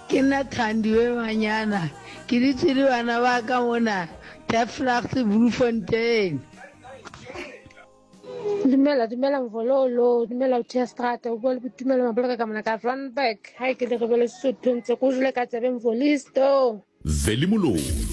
ke nna Thandiwe Manyana ke ditse le bana ba ka mona Taflax Bloemfontein. Dumela Mvololo, dumela Uthea Strata, o bua le Botumelo Maboloka ka mona ka Randburg. Hae ke le re bele Sesotho ntse ko jule ka tsebe Mvolisto. Veli Moloi.